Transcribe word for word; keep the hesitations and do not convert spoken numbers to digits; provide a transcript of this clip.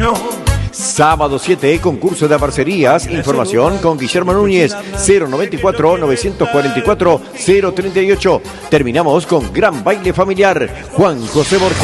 no. Sábado siete, concurso de aparcerías. Información con Guillermo Núñez, cero noventa y cuatro, novecientos cuarenta y cuatro, cero treinta y ocho. Terminamos con gran baile familiar. Juan José Borges.